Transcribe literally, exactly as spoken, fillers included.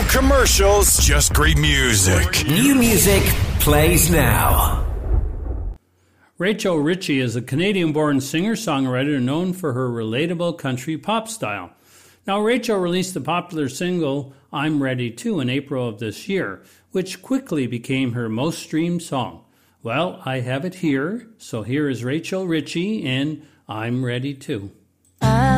commercials, just great music. New music plays now. Rachel Ritchie is a Canadian-born singer-songwriter known for her relatable country pop style. Now, Rachel released the popular single, I'm Ready To, in April of this year, which quickly became her most streamed song. Well, I have it here, so here is Rachel Ritchie and I'm Ready To.